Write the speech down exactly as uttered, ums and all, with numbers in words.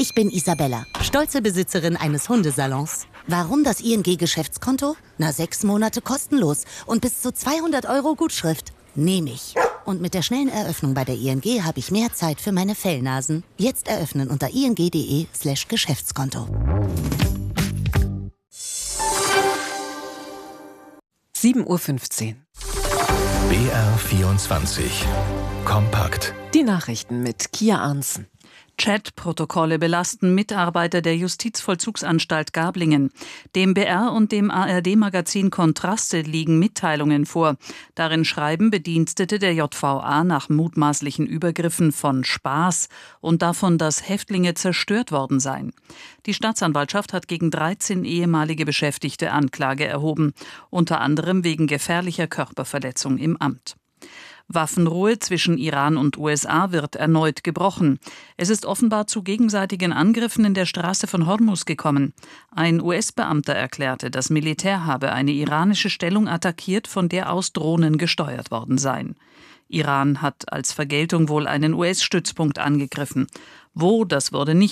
Ich bin Isabella, stolze Besitzerin eines Hundesalons. Warum das I N G-Geschäftskonto? Na, sechs Monate kostenlos und bis zu zweihundert Euro Gutschrift. Nehme ich. Und mit der schnellen Eröffnung bei der I N G habe ich mehr Zeit für meine Fellnasen. Jetzt eröffnen unter ing.de slash Geschäftskonto. sieben Uhr fünfzehn. B R vierundzwanzig. Kompakt. Die Nachrichten mit Kia Arnsen. Chat-Protokolle belasten Mitarbeiter der Justizvollzugsanstalt Gablingen. Dem B R und dem A R D-Magazin Kontraste liegen Mitteilungen vor. Darin schreiben Bedienstete der J V A nach mutmaßlichen Übergriffen von Spaß und davon, dass Häftlinge zerstört worden seien. Die Staatsanwaltschaft hat gegen dreizehn ehemalige Beschäftigte Anklage erhoben, unter anderem wegen gefährlicher Körperverletzung im Amt. Waffenruhe zwischen Iran und U S A wird erneut gebrochen. Es ist offenbar zu gegenseitigen Angriffen in der Straße von Hormuz gekommen. Ein U S-Beamter erklärte, das Militär habe eine iranische Stellung attackiert, von der aus Drohnen gesteuert worden seien. Iran hat als Vergeltung wohl einen U S-Stützpunkt angegriffen. Wo, das wurde nicht